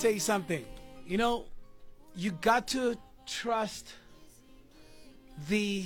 tell you something. You know, you got to trust the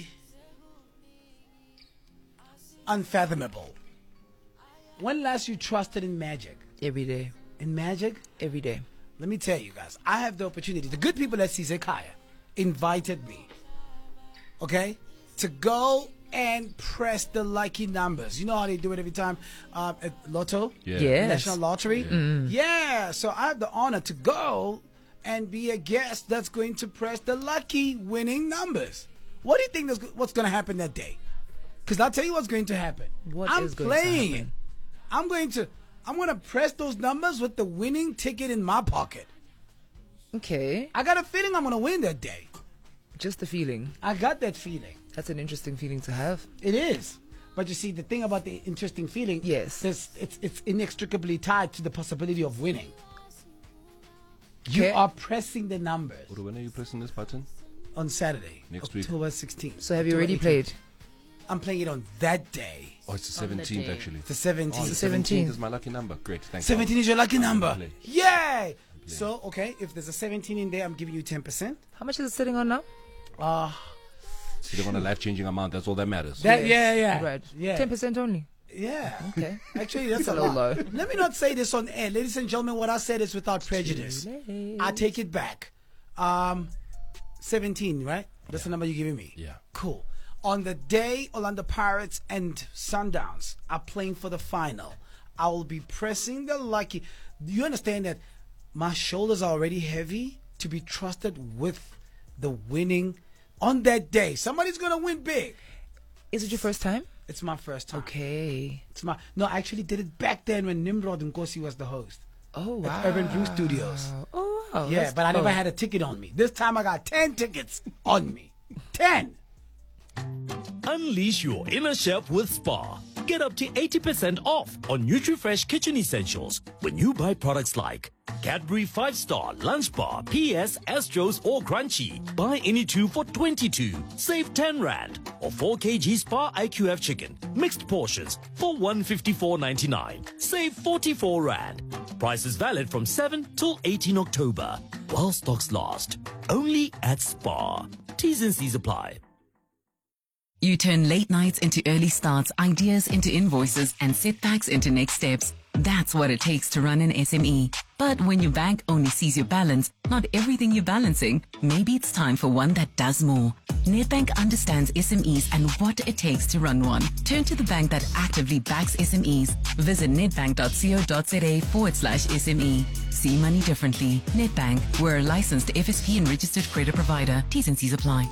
unfathomable. When last you trusted in magic? Every day. In magic? Every day. Let me tell you guys, I have the opportunity. The good people at Sizekaya invited me, okay, to go and press the lucky numbers. You know how they do it every time at Lotto? Yeah. Yes. National Lottery? Yeah. So I have the honor to go and be a guest that's going to press the lucky winning numbers. What do you think what's going to happen that day? Because I'll tell you what's going to happen. I'm playing it. I'm going to press those numbers with the winning ticket in my pocket. Okay. I got a feeling I'm going to win that day. Just the feeling. I got that feeling. That's an interesting feeling to have. It is. But you see, the thing about the interesting feeling, yes, it's inextricably tied to the possibility of winning. You are pressing the numbers. When are you pressing this button? On Saturday, next week, October 16th. So have you already played? I'm playing it on that day. Oh, it's the 17th actually. The 17th. Oh, the 17th is my lucky number. Great, thanks. 17 is your lucky number. Yay! So, okay, if there's a 17 in there, I'm giving you 10%. How much is it sitting on now? Sitting on a life-changing amount. That's all that matters. Yeah. Right. Yeah. 10% only. Yeah. Okay. Actually, that's a little lot. low. Let me not say this on air. Ladies and gentlemen, what I said is without prejudice. I take it back. 17, right? That's the number you're giving me? Yeah. Cool. On the day Orlando Pirates and Sundowns are playing for the final, I will be pressing the lucky. Do you understand that my shoulders are already heavy to be trusted with the winning on that day? Somebody's going to win big. Is it your first time? It's my first time. Okay. No, I actually did it back then when Nimrod Nkosi was the host. Oh, wow. At Urban Brew Studios. Oh, wow. Yeah, but I never had a ticket on me. This time I got 10 tickets on me. 10. Unleash your inner chef with Spar. Get up to 80% off on NutriFresh kitchen essentials when you buy products like Cadbury 5-Star Lunch Bar, PS, Astros or Crunchy. Buy any two for 22. Save 10 Rand. Or 4 kg Spar IQF chicken. Mixed portions for 154.99. Save 44 Rand. Price is valid from 7 till 18 October. While stocks last. Only at Spar. T's and C's apply. You turn late nights into early starts, ideas into invoices, and setbacks into next steps. That's what it takes to run an SME. But when your bank only sees your balance, not everything you're balancing, maybe it's time for one that does more. Nedbank understands SMEs and what it takes to run one. Turn to the bank that actively backs SMEs. Visit nedbank.co.za/SME. See money differently. Nedbank, we're a licensed FSP and registered credit provider. T's and C's apply.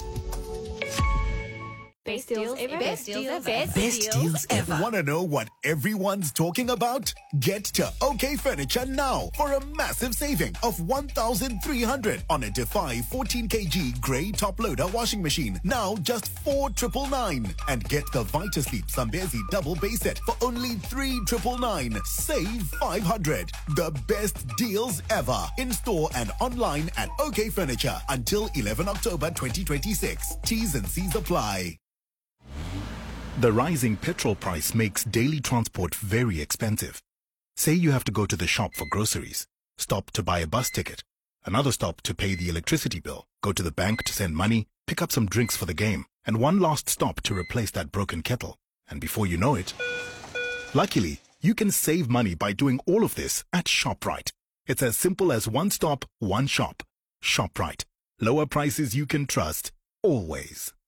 Best deals ever. Best deals ever. Best deals ever. Want to know what everyone's talking about? Get to OK Furniture now for a massive saving of 1,300 on a Defy 14 kg grey top loader washing machine. Now just 4,999. And get the Vitasleep Zambezi double base set for only 3,999. Save 500. The best deals ever. In store and online at OK Furniture until 11 October 2026. T's and C's apply. The rising petrol price makes daily transport very expensive. Say you have to go to the shop for groceries, stop to buy a bus ticket, another stop to pay the electricity bill, go to the bank to send money, pick up some drinks for the game, and one last stop to replace that broken kettle. And before you know it, luckily, you can save money by doing all of this at ShopRite. It's as simple as one stop, one shop. ShopRite. Lower prices you can trust, always.